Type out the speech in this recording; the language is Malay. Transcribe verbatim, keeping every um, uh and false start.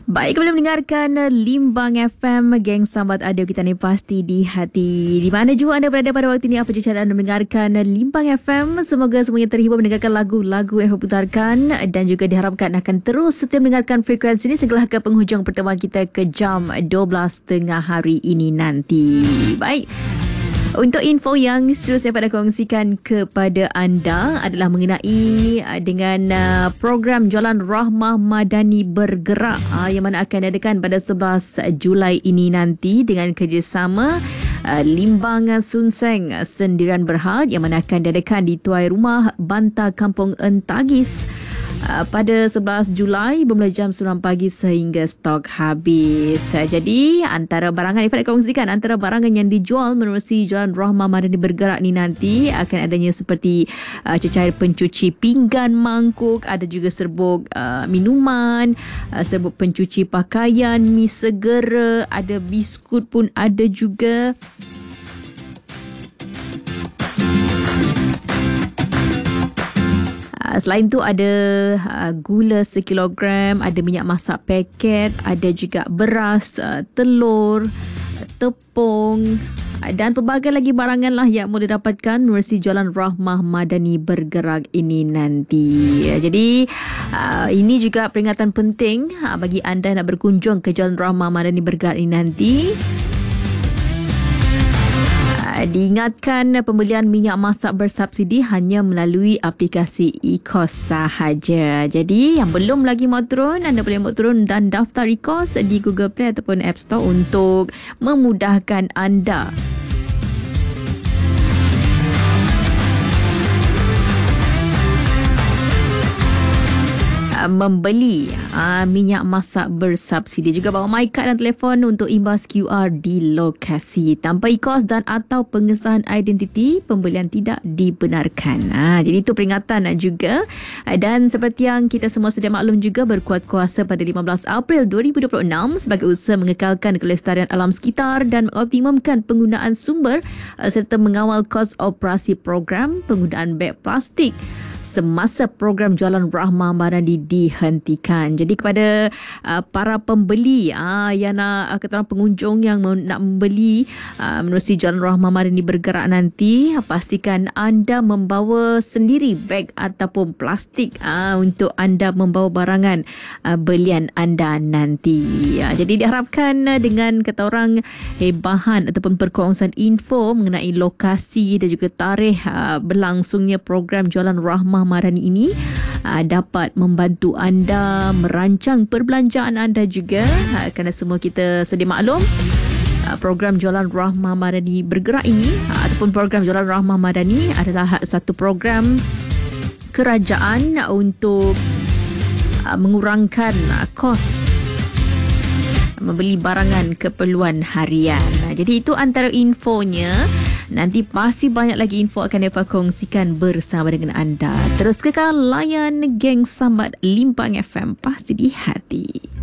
Baik, kembali mendengarkan Limbang F M, geng sambat audio kita ni pasti di hati. Di mana juga anda berada pada waktu ini, apa je cara anda mendengarkan Limbang F M. Semoga semuanya terhibur mendengarkan lagu-lagu yang diputarkan dan juga diharapkan akan terus setia mendengarkan frekuensi ini sehingga ke penghujung pertemuan kita ke jam dua belas tengah hari ini nanti. Baik. Untuk info yang seterusnya pada kongsikan kepada anda adalah mengenai uh, dengan uh, program Jualan Rahmah Madani Bergerak uh, yang mana akan diadakan pada sebelas Julai ini nanti dengan kerjasama uh, Limbang Sunseng Sendirian Berhad yang mana akan diadakan di Tuai Rumah Banta Kampung Entagis Uh, pada sebelas Julai bermula jam sembilan pagi sehingga stok habis. Uh, jadi antara barangan Ifat kongsikan antara barangan yang dijual menerusi Jualan Rahmah Madani Bergerak ni nanti akan adanya seperti uh, cecair pencuci pinggan, mangkuk, ada juga serbuk uh, minuman, uh, serbuk pencuci pakaian, mi segera, ada biskut pun ada juga. Selain tu ada uh, gula sekilogram, ada minyak masak paket, ada juga beras, uh, telur, tepung uh, dan pelbagai lagi barangan lah yang boleh dapatkan menerusi Jualan Rahmah Madani Bergerak ini nanti. Uh, jadi uh, ini juga peringatan penting uh, bagi anda yang nak berkunjung ke Jualan Rahmah Madani Bergerak ini nanti. Diingatkan pembelian minyak masak bersubsidi hanya melalui aplikasi e-kos sahaja. Jadi yang belum lagi mahu turun, anda boleh mahu turun dan daftar e-kos di Google Play ataupun App Store untuk memudahkan anda. Membeli aa, minyak masak bersubsidi. Juga bawa MyCard dan telefon untuk imbas Q R di lokasi. Tanpa e-kos dan atau pengesahan identiti, pembelian tidak dibenarkan. Ha, jadi itu peringatan juga. Dan seperti yang kita semua sudah maklum juga, berkuat kuasa pada lima belas April dua ribu dua puluh enam sebagai usaha mengekalkan kelestarian alam sekitar dan mengoptimumkan penggunaan sumber serta mengawal kos operasi program penggunaan beg plastik semasa program Jualan Rahmah Madani dihentikan. Jadi kepada uh, para pembeli uh, yang nak, uh, kata pengunjung yang nak membeli uh, menerusi Jualan Rahmah Madani Bergerak nanti, uh, pastikan anda membawa sendiri beg ataupun plastik uh, untuk anda membawa barangan uh, belian anda nanti. Uh, jadi diharapkan uh, dengan kata orang eh, bahan ataupun perkongsian info mengenai lokasi dan juga tarikh uh, berlangsungnya program Jualan Rahmah Madani ini uh, dapat membantu anda merancang perbelanjaan anda juga, uh, kerana semua kita sedia maklum uh, program Jualan Rahmah Madani Bergerak ini uh, ataupun program Jualan Rahmah Madani adalah satu program kerajaan untuk uh, mengurangkan uh, kos membeli barangan keperluan harian. Nah, jadi itu antara infonya. Nanti pasti banyak lagi info akan dapat kongsikan bersama dengan anda. Terus kekal layan geng sambat Limbang F M, pasti di hati.